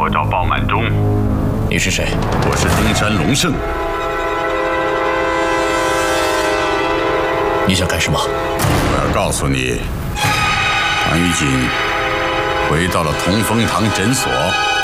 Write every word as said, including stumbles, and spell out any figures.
我找鲍满忠。 你是谁？ 我是中山龙胜。 你想干什么？ 我要告诉你，唐玉锦回到了同风堂诊所。